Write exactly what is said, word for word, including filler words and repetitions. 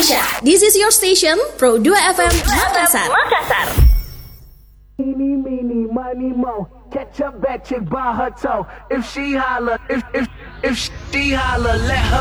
Indonesia. This is your station, Pro dua F M Makassar. Makassar. Eeny, meeny, miny, mo. Catch a bad chick by her toe. If she holler, if if if she holler, let her.